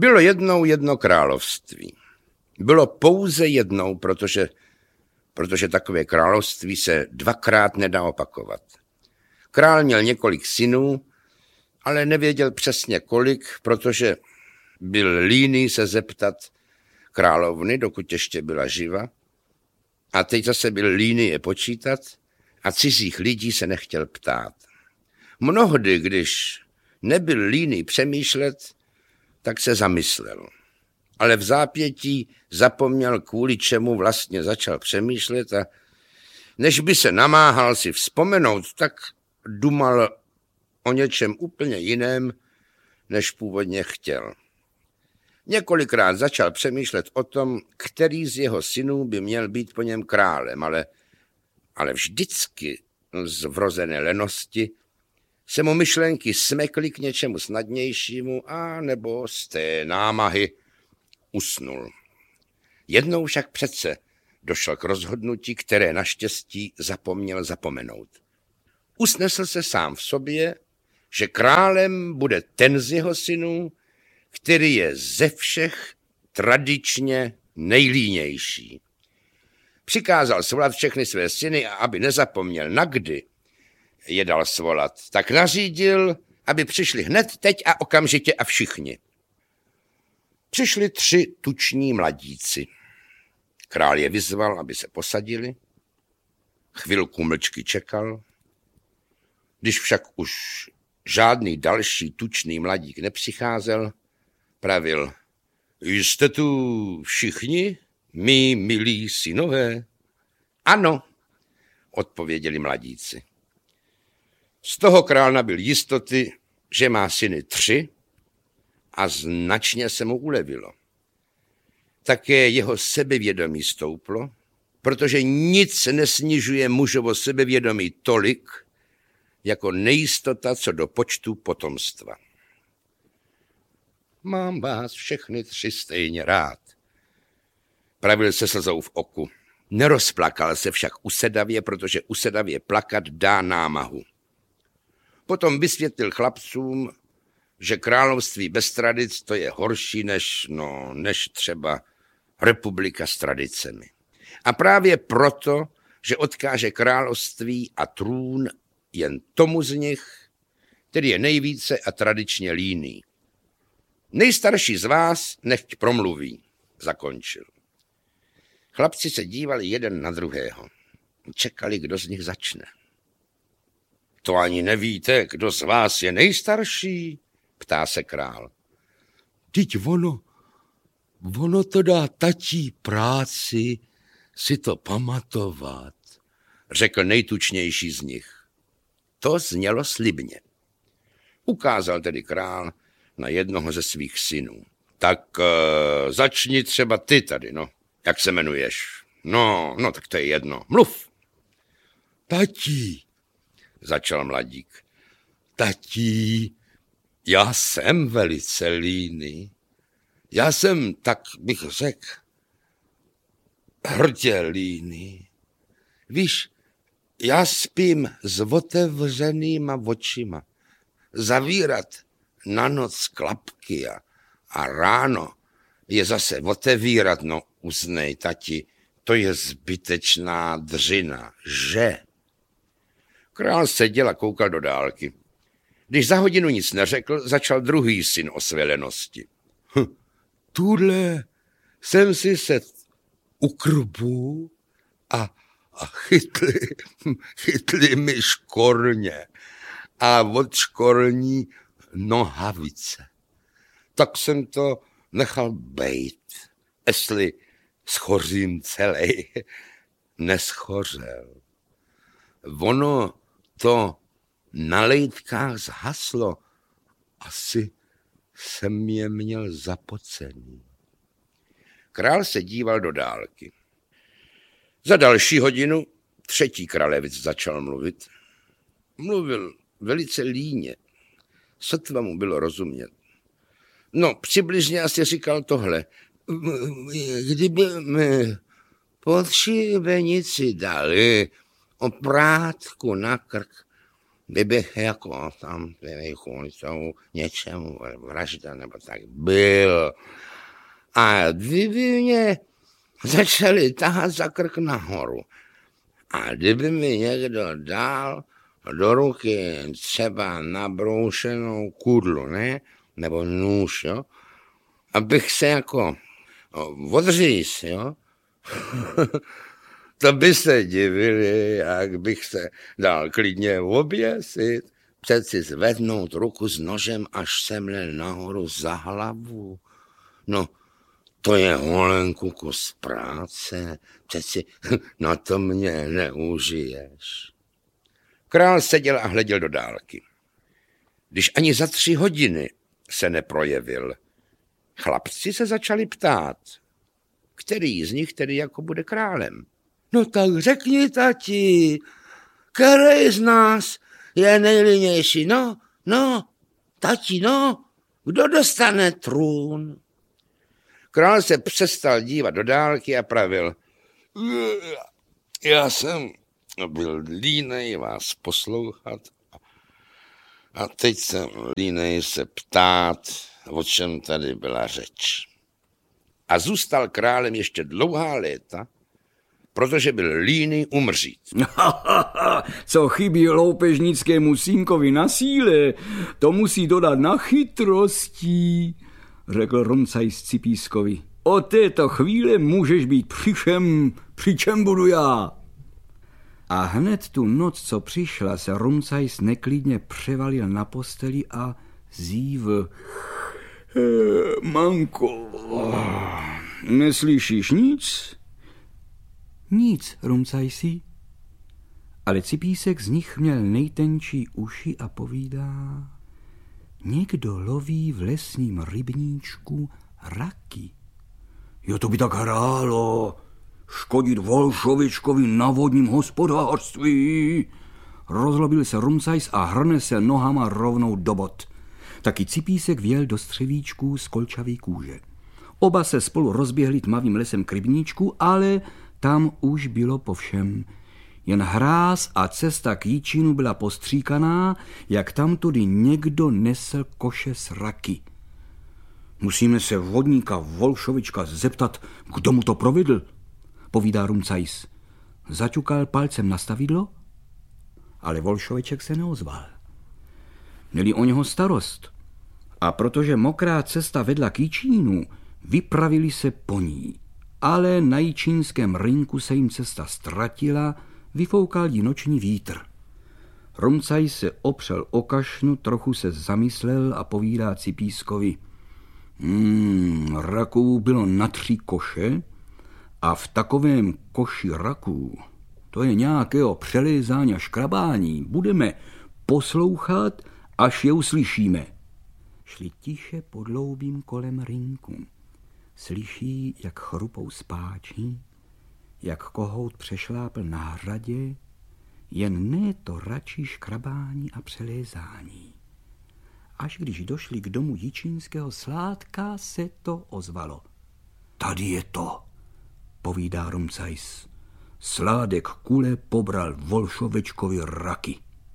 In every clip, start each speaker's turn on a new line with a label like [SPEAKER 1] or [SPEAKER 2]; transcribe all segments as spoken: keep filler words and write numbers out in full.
[SPEAKER 1] Bylo jednou jedno království. Bylo pouze jednou, protože, protože takové království se dvakrát nedá opakovat. Král měl několik synů, ale nevěděl přesně kolik, protože byl líný se zeptat královny, dokud ještě byla živa, a teď zase byl líný je počítat a cizích lidí se nechtěl ptát. Mnohdy, když nebyl líný přemýšlet, tak se zamyslel. Ale v zápětí zapomněl, kvůli čemu vlastně začal přemýšlet, a než by se namáhal si vzpomenout, tak dumal o něčem úplně jiném, než původně chtěl. Několikrát začal přemýšlet o tom, který z jeho synů by měl být po něm králem, ale, ale vždycky z vrozené lenosti se mu myšlenky smekly k něčemu snadnějšímu a nebo z té námahy usnul. Jednou však přece došel k rozhodnutí, které naštěstí zapomněl zapomenout. Usnesl se sám v sobě, že králem bude ten z jeho synů, který je ze všech tradičně nejlínější. Přikázal svolat všechny své syny a aby nezapomněl na kdy je dal svolat, tak nařídil, aby přišli hned teď a okamžitě a všichni. Přišli tři tuční mladíci. Král je vyzval, aby se posadili. Chvilku mlčky čekal. Když však už žádný další tučný mladík nepřicházel, pravil: Jste tu všichni, mí milí synové? Ano, odpověděli mladíci. Z toho král nabyl jistoty, že má syny tři, a značně se mu ulevilo. Také jeho sebevědomí stouplo, protože nic nesnižuje mužovo sebevědomí tolik, jako nejistota co do počtu potomstva. Mám vás všechny tři stejně rád, pravil se slzou v oku. Nerozplakal se však usedavě, protože usedavě plakat dá námahu. Potom vysvětlil chlapcům, že království bez tradic to je horší než, no, než třeba republika s tradicemi. A právě proto, že odkáže království a trůn jen tomu z nich, který je nejvíce a tradičně líný. Nejstarší z vás nechť promluví, zakončil. Chlapci se dívali jeden na druhého. Čekali, kdo z nich začne. To ani nevíte, kdo z vás je nejstarší, ptá se král.
[SPEAKER 2] Vždyť ono, ono to dá tatí práci si to pamatovat,
[SPEAKER 1] řekl nejtučnější z nich. To znělo slibně. Ukázal tedy král na jednoho ze svých synů. Tak uh, začni třeba ty tady, no. Jak se jmenuješ? No, no, tak to je jedno. Mluv.
[SPEAKER 2] Tatí,
[SPEAKER 1] začal mladík.
[SPEAKER 2] Tatí, já jsem velice líný. Já jsem, tak bych řekl, hrdě líný. Víš, já spím s otevřenýma očima. Zavírat na noc klapky a, a ráno je zase otevírat, no uznej, tati, to je zbytečná dřina, že? Král seděl a koukal do dálky. Když za hodinu nic neřekl, začal druhý syn o své lenosti. Hm, tuhle jsem si set u krbu a, a chytli, chytli mi škorně a od škorní nohavice. Tak jsem to nechal bejt, jestli schořím celej. Neschořel. Ono to na lejtkách zhaslo. Asi jsem je měl zapocený.
[SPEAKER 1] Král se díval do dálky. Za další hodinu třetí kralevic začal mluvit. Mluvil velice líně. Sotva mu bylo rozumět. No, přibližně asi říkal tohle. Kdyby mi pod šibenici dali oprátku na krk, kdybych jako tam kvůli tomu něčemu vražda nebo tak byl. A kdyby mě začali tahat za krk nahoru a kdyby mi někdo dal do ruky třeba nabroušenou kudlu, ne? Nebo nůž, jo? Abych se jako odříz, jo? To by se divili, jak bych se dal klidně oběsit. Přeci zvednout ruku s nožem až semle nahoru za hlavu. No, to je holenku kus práce. Přeci na to mě neužiješ. Král seděl a hleděl do dálky. Když ani za tři hodiny se neprojevil, chlapci se začali ptát, který z nich tedy jako bude králem. No tak řekni, tati, který z nás je nejlinější? No, no, tati, no, kdo dostane trůn? Král se přestal dívat do dálky a pravil, já jsem byl línej vás poslouchat a teď jsem línej se ptát, o čem tady byla řeč. A zůstal králem ještě dlouhá léta, protože byl líný umřít.
[SPEAKER 3] Co chybí loupežnickému synkovi na síle, to musí dodat na chytrosti, řekl Rumcajs Cipískovi. Od této chvíle můžeš být přičem, přičem budu já. A hned tu noc, co přišla, se Rumcajs neklidně převalil na posteli a zívl. E, manko, neslyšíš nic? Nic, Rumcajsi. Ale Cipísek z nich měl nejtenčí uši a povídá. Někdo loví v lesním rybníčku raky. Jo, to by tak hrálo. Škodit Volšovičkovi na vodním hospodářství. Rozlobil se Rumcajs a hrne se nohama rovnou do bod. Taky Cipísek vjel do střevíčků z kolčavý kůže. Oba se spolu rozběhli tmavým lesem k rybníčku, ale tam už bylo po všem. Jen hráz a cesta k Jičínu byla postříkaná, jak tam tudy někdo nesl koše s raky. Musíme se vodníka Volšovička zeptat, kdo mu to provedl, povídá Rumcajs. Zaťukal palcem na stavidlo, ale Volšoviček se neozval. Měli o něho starost a protože mokrá cesta vedla k Jičínu, vypravili se po ní. Ale na jičínském rynku se jim cesta ztratila, vyfoukal jí noční vítr. Rumcajs se opřel o kašnu, trochu se zamyslel a povídá Cipískovi. Hmm, raků bylo na tři koše a v takovém koši raků, to je nějakého přelézání a škrabání, budeme poslouchat, až je uslyšíme. Šli tiše podloubím kolem rynku. Slyší, jak chrupou spáči, jak kohout přešlápl na hradě, jen ne to račí škrabání a přelézání. Až když došli k domu jičínského Sládka, se to ozvalo. Tady je to, povídá Rumcajs. Sládek Kule pobral Volšovečkovi raky.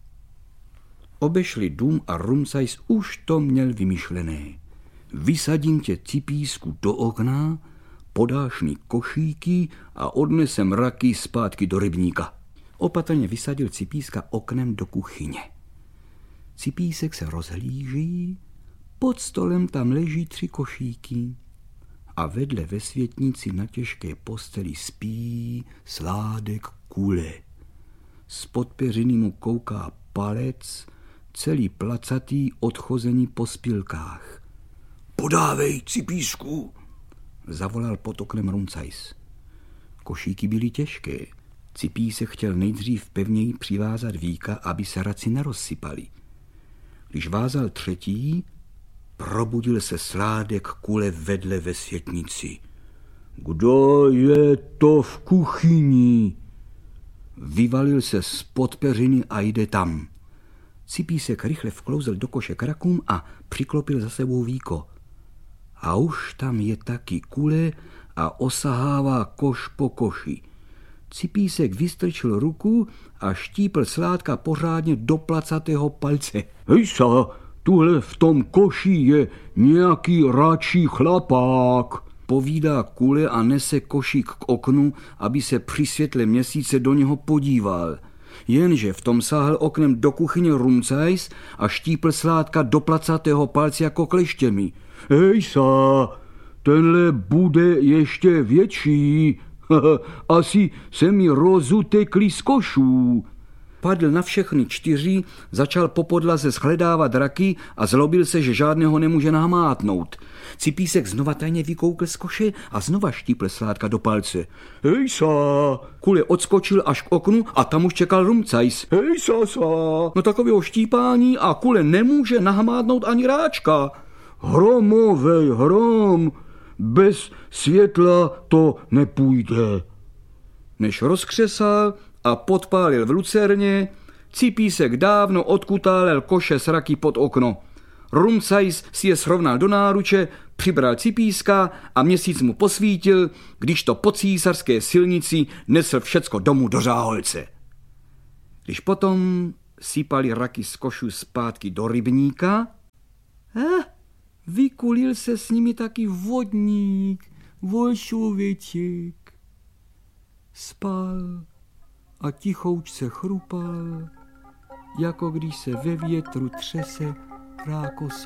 [SPEAKER 3] Obešli dům a Rumcajs už to měl vymyšlené. Vysadím tě, Cipísku, do okna, podáš mi košíky a odnesem raky zpátky do rybníka. Opatrně vysadil Cipíska oknem do kuchyně. Cipísek se rozhlíží, pod stolem tam leží tři košíky a vedle ve světnici na těžké posteli spí Sládek Kule. Spod peřiny mu kouká palec, celý placatý, odchozený po spilkách. Podávej, Cipísku, zavolal pod oknem Rumcajs. Košíky byly těžké. Cipísek chtěl nejdřív pevněji přivázat víka, aby se raci nerozsypaly. Když vázal třetí, probudil se Sládek Kule vedle ve světnici. Kdo je to v kuchyni? Vyvalil se spod peřiny a jde tam. Cipísek rychle vklouzl do koše k rakům a přiklopil za sebou víko. A už tam je taky Kule a osahává koš po koši. Cipísek vystrčil ruku a štípl Sládka pořádně do placatého palce. Hejsa, tuhle v tom koši je nějaký račí chlapák, povídá Kule a nese košík k oknu, aby se při světle měsíce do něho podíval. Jenže v tom sáhl oknem do kuchyně Rumcajs a štípl Sládka do placatého palce jako kleštěmi. Hejsa, tenhle bude ještě větší. Asi se mi rozutekli z košů. Padl na všechny čtyři, začal po podlaze shledávat draky a zlobil se, že žádného nemůže nahmátnout. Cipísek znova tajně vykoukl z koše a znova štípl Sládka do palce. Hejsa! Kule odskočil až k oknu a tam už čekal Rumcajs. Hejsa, sa! No takového štípání a Kule nemůže nahmátnout ani ráčka. Hromovej hrom! Bez světla to nepůjde. Než rozkřesal a podpálil v lucerně, Cipísek dávno odkutálel koše s raky pod okno. Rumcajs si je srovnal do náruče, přibral Cipíska a měsíc mu posvítil, když to po císařské silnici nesl všecko domů do Řáholce. Když potom sypali raky z košů zpátky do rybníka, eh, vykulil se s nimi taky vodník, Volšověček. Spal a tichoučce chrupal, jako když se ve větru třese rákosovka.